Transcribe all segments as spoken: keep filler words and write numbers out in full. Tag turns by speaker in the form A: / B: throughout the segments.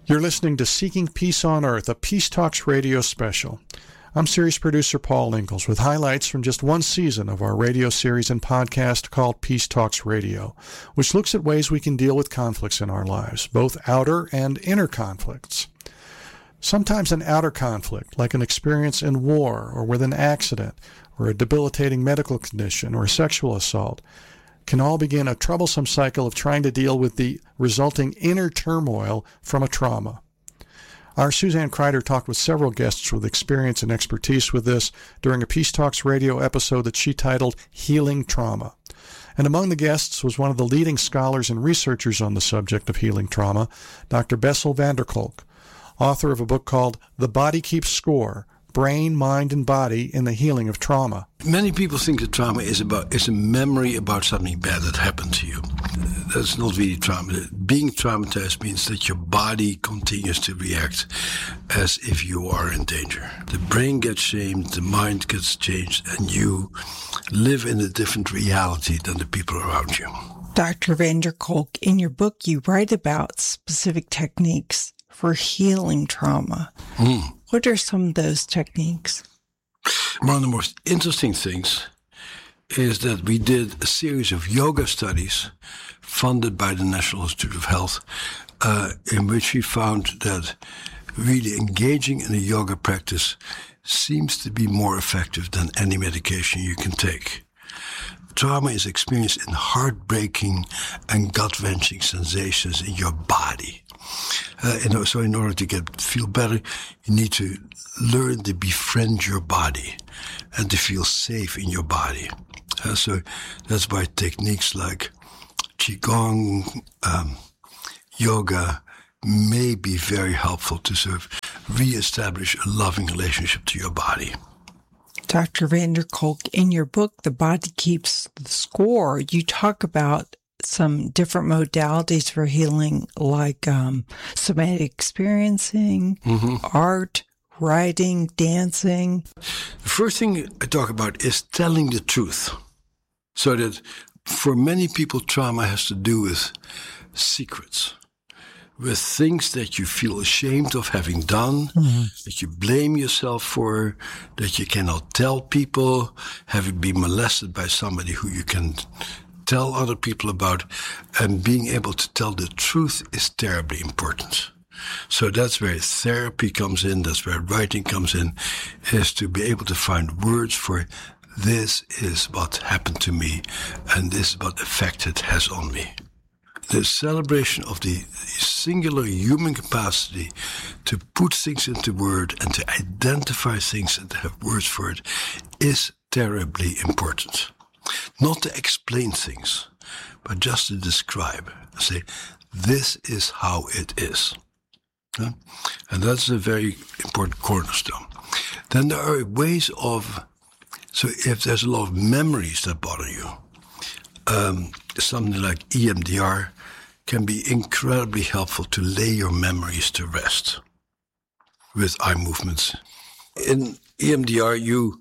A: You're listening to Seeking Peace on Earth, a Peace Talks radio special. I'm series producer Paul Ingalls with highlights from just one season of our radio series and podcast called Peace Talks Radio, which looks at ways we can deal with conflicts in our lives, both outer and inner conflicts. Sometimes an outer conflict, like an experience in war or with an accident or a debilitating medical condition or sexual assault, can all begin a troublesome cycle of trying to deal with the resulting inner turmoil from a trauma. Our Suzanne Kreider talked with several guests with experience and expertise with this during a Peace Talks radio episode that she titled Healing Trauma. And among the guests was one of the leading scholars and researchers on the subject of healing trauma, Doctor Bessel van der Kolk, author of a book called The Body Keeps Score, Brain, Mind, and Body in the Healing of Trauma.
B: Many people think that trauma is about is a memory about something bad that happened to you. That's not really trauma. Being traumatized means that your body continues to react as if you are in danger. The brain gets shamed, the mind gets changed, and you live in a different reality than the people around you.
C: Doctor van der Kolk, in your book, you write about specific techniques for healing trauma. Mm. What are some of those techniques?
B: One of the most interesting things is that we did a series of yoga studies funded by the National Institute of Health, uh, in which we found that really engaging in a yoga practice seems to be more effective than any medication you can take. Trauma is experienced in heartbreaking and gut-wrenching sensations in your body. Uh, and so in order to get feel better, you need to learn to befriend your body and to feel safe in your body. Uh, so that's why techniques like Qigong, um, yoga may be very helpful to sort of reestablish a loving relationship to your body.
C: Doctor van der Kolk, in your book, The Body Keeps the Score, you talk about some different modalities for healing, like um, somatic experiencing, mm-hmm. art, writing, dancing.
B: The first thing I talk about is telling the truth. So that for many people, trauma has to do with secrets, with things that you feel ashamed of having done, mm-hmm. that you blame yourself for, that you cannot tell people, having been molested by somebody who you can tell other people about, and being able to tell the truth is terribly important. So that's where therapy comes in, that's where writing comes in, is to be able to find words for this is what happened to me, and this is what effect it has on me. The celebration of the singular human capacity to put things into word and to identify things and to have words for it is terribly important. Not to explain things, but just to describe. Say, this is how it is. Yeah? And that's a very important cornerstone. Then there are ways of, so if there's a lot of memories that bother you, um, something like E M D R can be incredibly helpful to lay your memories to rest with eye movements. In E M D R, you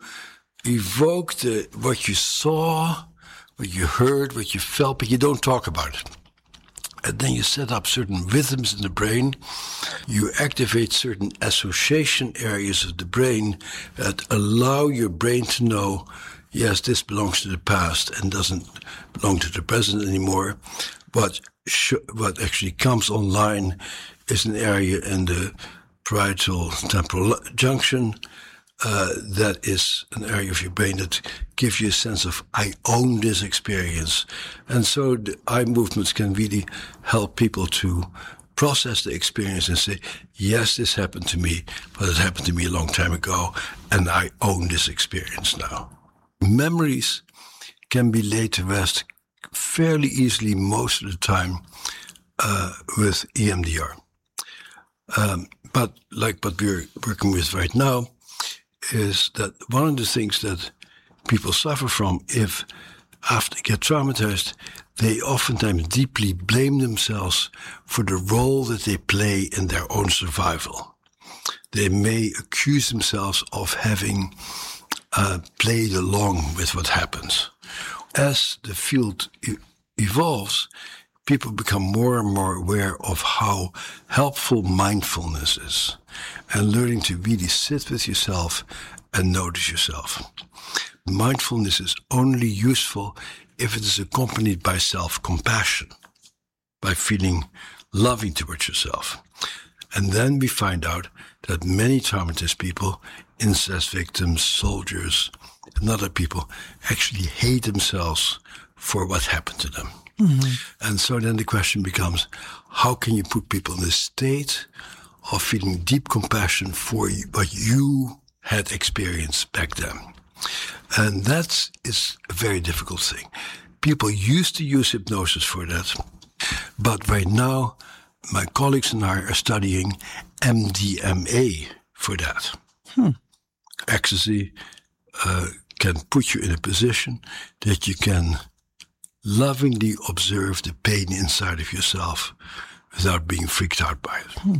B: evoke the, what you saw, what you heard, what you felt, but you don't talk about it. And then you set up certain rhythms in the brain. You activate certain association areas of the brain that allow your brain to know, yes, this belongs to the past and doesn't belong to the present anymore. What sh- what actually comes online is an area in the parietal temporal junction. Uh, that is an area of your brain that gives you a sense of, I own this experience. And so the eye movements can really help people to process the experience and say, yes, this happened to me, but it happened to me a long time ago, and I own this experience now. Memories can be laid to rest fairly easily most of the time uh, with E M D R. Um, but like what we're working with right now, is that one of the things that people suffer from if after they get traumatized, they oftentimes deeply blame themselves for the role that they play in their own survival. They may accuse themselves of having uh, played along with what happens. As the field e- evolves, people become more and more aware of how helpful mindfulness is, and learning to really sit with yourself and notice yourself. Mindfulness is only useful if it is accompanied by self-compassion, by feeling loving towards yourself. And then we find out that many traumatized people, incest victims, soldiers, and other people actually hate themselves for what happened to them. Mm-hmm. And so then the question becomes, how can you put people in a state of feeling deep compassion for what you had experienced back then? And that is a very difficult thing. People used to use hypnosis for that, but right now my colleagues and I are studying M D M A for that. Hmm. Ecstasy uh, can put you in a position that you can lovingly observe the pain inside of yourself without being freaked out by it. Hmm.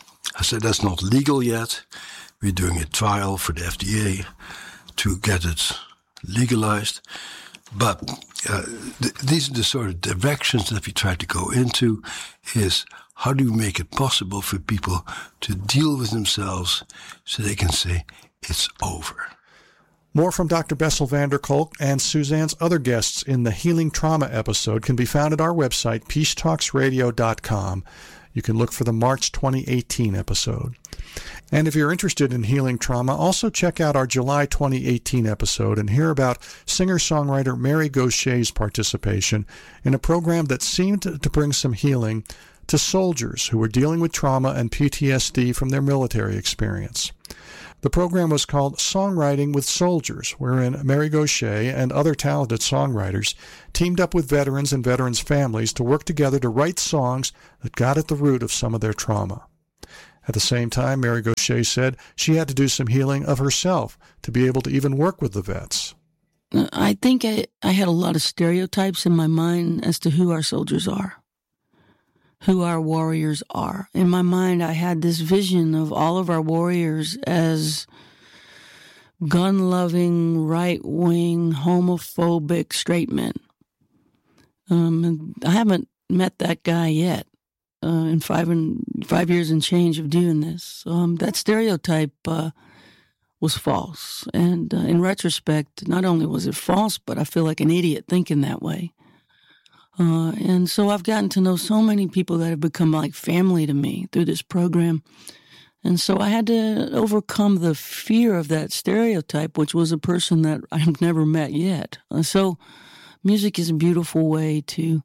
B: I said that's not legal yet. We're doing a trial for the F D A to get it legalized. But uh, th- these are the sort of directions that we try to go into, is how do we make it possible for people to deal with themselves so they can say, it's over.
A: More from Doctor Bessel van der Kolk and Suzanne's other guests in the Healing Trauma episode can be found at our website, peace talks radio dot com. You can look for the March twenty eighteen episode. And if you're interested in healing trauma, also check out our July twenty eighteen episode and hear about singer-songwriter Mary Gaucher's participation in a program that seemed to bring some healing to soldiers who were dealing with trauma and P T S D from their military experience. The program was called Songwriting with Soldiers, wherein Mary Gauthier and other talented songwriters teamed up with veterans and veterans' families to work together to write songs that got at the root of some of their trauma. At the same time, Mary Gauthier said she had to do some healing of herself to be able to even work with the vets.
D: I think I, I had a lot of stereotypes in my mind as to who our soldiers are, who our warriors are. In my mind, I had this vision of all of our warriors as gun-loving, right-wing, homophobic straight men. Um, I haven't met that guy yet uh, in five and five years and change of doing this. Um, that stereotype uh, was false. And uh, in retrospect, not only was it false, but I feel like an idiot thinking that way. Uh, and so I've gotten to know so many people that have become like family to me through this program. And so I had to overcome the fear of that stereotype, which was a person that I've never met yet. And so music is a beautiful way to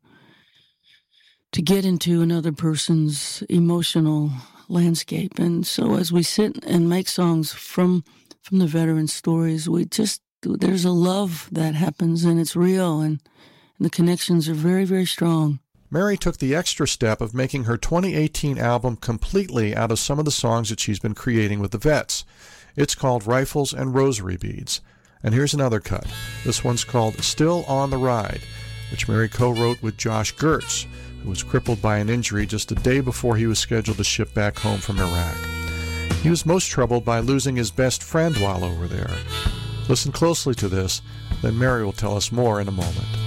D: to get into another person's emotional landscape. And so as we sit and make songs from from the veteran stories, we just, there's a love that happens, and it's real, and And the connections are very, very strong.
A: Mary took the extra step of making her twenty eighteen album completely out of some of the songs that she's been creating with the vets. It's called Rifles and Rosary Beads. And here's another cut. This one's called Still on the Ride, which Mary co-wrote with Josh Gertz, who was crippled by an injury just a day before he was scheduled to ship back home from Iraq. He was most troubled by losing his best friend while over there. Listen closely to this, then Mary will tell us more in a moment.